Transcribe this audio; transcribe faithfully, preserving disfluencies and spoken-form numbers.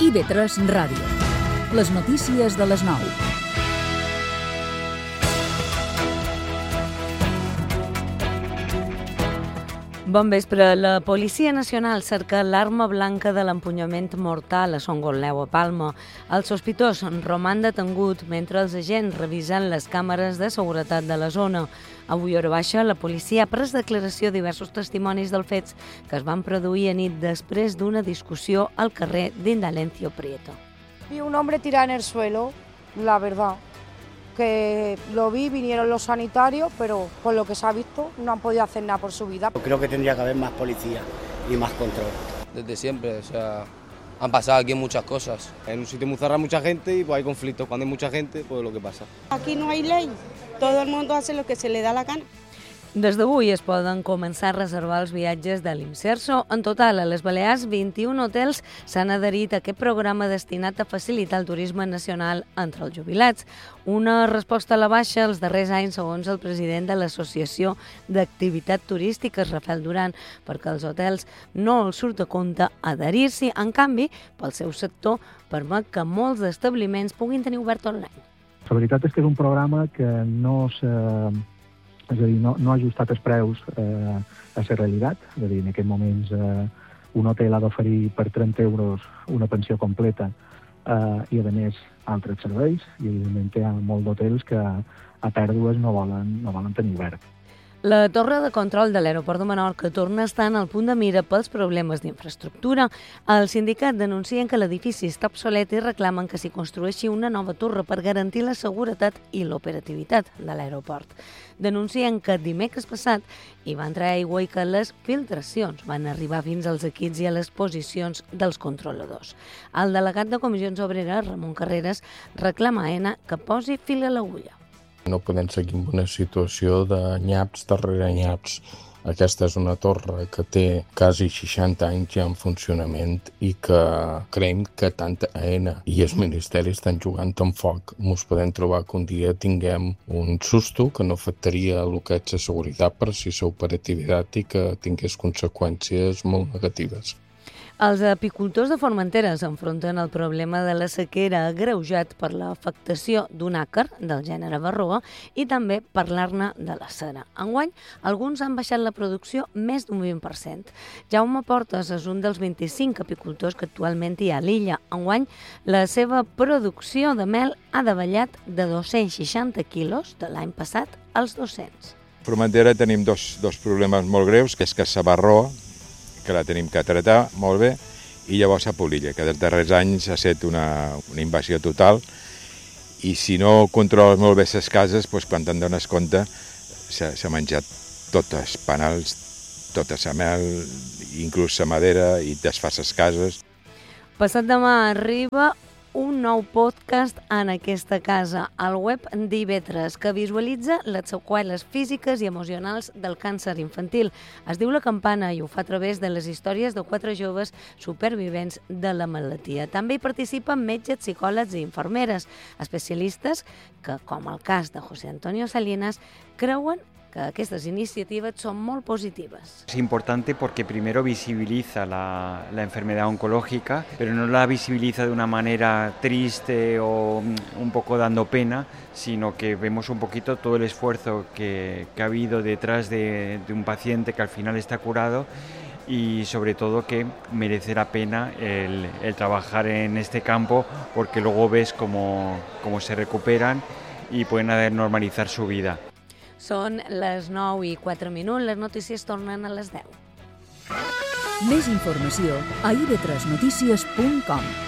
I V tres Ràdio. Les notícies de les nou. Bon vespre. La Policia Nacional cerca l'arma blanca de l'empunyament mortal a Son Gotleu, a Palma. El sospitós roman detengut mentre els agents revisen les càmeres de seguretat de la zona. Avui, hora baixa, la policia ha pres declaració diversos testimonis dels fets que es van produir a nit després d'una discussió al carrer d'Indalencio Prieto. Vi un hombre tirado en el suelo, la verdad, que lo vi, vinieron los sanitarios, pero por lo que se ha visto no han podido hacer nada por su vida. Creo que tendría que haber más policía y más control. Desde siempre, o sea, han pasado aquí muchas cosas. En un sitio muy cerrado hay mucha gente y pues hay conflictos. Cuando hay mucha gente, pues lo que pasa. Aquí no hay ley, todo el mundo hace lo que se le da la gana. Des d'avui es poden començar a reservar els viatges de l'Imserso. En total, a les Balears, vint-i-un hotels s'han adherit a aquest programa destinat a facilitar el turisme nacional entre els jubilats. Una resposta a la baixa els darrers anys, segons el president de l'Associació d'Activitat Turística, Rafael Duran, perquè els hotels no els surt a compte adherir-s'hi. En canvi, pel seu sector, permet que molts establiments puguin tenir obert online. La veritat és que és un programa que no s'ha... És a dir, no, no ha ajustat els preus eh, a la realitat. És a dir, en aquests moments eh, un hotel ha d'oferir per trenta euros una pensió completa eh, i, a més, altres serveis. I, evidentment, hi ha molts d'hotels que a pèrdues no volen, no volen tenir obert. La torre de control de l'aeroport de Menorca torna a estar en el punt de mira pels problemes d'infraestructura. El sindicat denuncien que l'edifici està obsolet i reclamen que s'hi construeixi una nova torre per garantir la seguretat i l'operativitat de l'aeroport. Denuncien que dimecres passat hi va entrar aigua i que les filtracions van arribar fins als equips i a les posicions dels controladors. El delegat de Comissions Obreres, Ramon Carreras, reclama a ENA que posi fil a l'agulla. No podem seguir amb una situació de nyaps darrere nyaps. Aquesta és una torre que té quasi seixanta anys ja en funcionament i que creiem que tant AENA i els ministeris estan jugant amb foc. Ens podem trobar que un dia tinguem un susto que no afectaria el que és la seguretat per si la operativitat i que tingués conseqüències molt negatives. Els apicultors de Formentera s'enfronten al problema de la sequera agreujat per l'afectació d'un àcar del gènere Varroa i també per l'arna de la cera. Enguany, alguns han baixat la producció més d'un vint per cent. Jaume Portes és un dels vint-i-cinc apicultors que actualment hi ha a l'illa. Enguany, la seva producció de mel ha davallat de dos-cents seixanta quilos de l'any passat als dos-cents. A Formentera tenim dos, dos problemes molt greus, que és que la Varroa, que la tenim que tractar molt bé, i llavors la polilla, que dels darrers anys ha estat una, una invasió total, i si no controles molt bé les cases, doncs quan te'n dones compte s'ha menjat tots els panals, tota la mel, inclús la madera, i desfà les cases. Passat demà arriba un nou podcast en aquesta casa, al web d'I V tres, que visualitza les seqüeles físiques i emocionals del càncer infantil. Es diu La Campana i ho fa a través de les històries de quatre joves supervivents de la malaltia. També hi participen metges, psicòlegs i infermeres, especialistes que, com el cas de José Antonio Salinas, creuen que aquestes iniciatives son muy positivas. Es importante porque primero visibiliza la, la enfermedad oncológica, pero no la visibiliza de una manera triste o un poco dando pena, sino que vemos un poquito todo el esfuerzo que, que ha habido detrás de, de un paciente que al final está curado y sobre todo que merece la pena el, el trabajar en este campo porque luego ves cómo, cómo se recuperan y pueden normalizar su vida. Són les nou i quatre minuts, les notícies tornen a les deu. Més informació a i v tres notícies punt com.